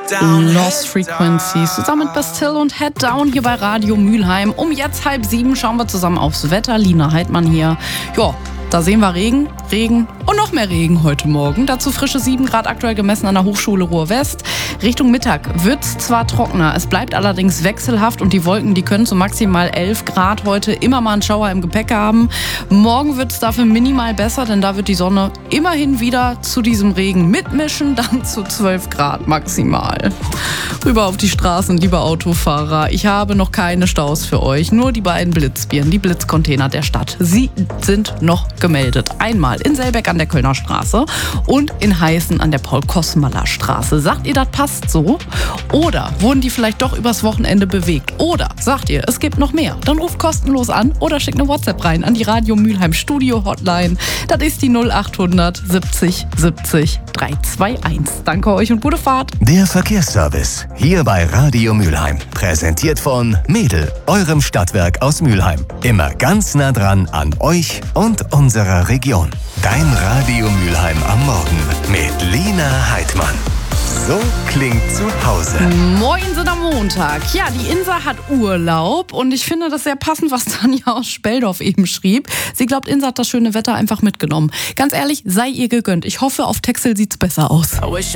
Lost Frequencies zusammen mit Bastille und Head Down hier bei Radio Mülheim. Um jetzt 6:30 schauen wir zusammen aufs Wetter. Lina Heidmann hier. Ja, da sehen wir Regen und noch mehr Regen heute Morgen. Dazu frische 7 Grad aktuell gemessen an der Hochschule Ruhr-West. Richtung Mittag wird's zwar trockener, es bleibt allerdings wechselhaft und die Wolken, die können zu maximal 11 Grad heute immer mal einen Schauer im Gepäck haben. Morgen wird's dafür minimal besser, denn da wird die Sonne immerhin wieder zu diesem Regen mitmischen, dann zu 12 Grad maximal. Rüber auf die Straßen, liebe Autofahrer. Ich habe noch keine Staus für euch, nur die beiden Blitzbirnen, die Blitzcontainer der Stadt. Sie sind noch gemeldet. Einmal in Selbeck an der Kölner Straße und in Heißen an der Paul-Kosmaler-Straße. Sagt ihr, das passt so? Oder wurden die vielleicht doch übers Wochenende bewegt? Oder sagt ihr, es gibt noch mehr? Dann ruft kostenlos an oder schickt eine WhatsApp rein an die Radio Mülheim Studio Hotline. Das ist die 0800 70 70 321. Danke euch und gute Fahrt. Der Verkehrsservice hier bei Radio Mülheim. Präsentiert von Mädel, eurem Stadtwerk aus Mülheim. Immer ganz nah dran an euch und unserer Region. Dein Radio Mülheim am Morgen mit Lina Heidmann. So klingt zu Hause. Moin sind am Montag. Ja, die Insa hat Urlaub und ich finde das sehr passend, was Tanja aus Speldorf eben schrieb. Sie glaubt, Insa hat das schöne Wetter einfach mitgenommen. Ganz ehrlich, sei ihr gegönnt. Ich hoffe, auf Texel sieht's besser aus.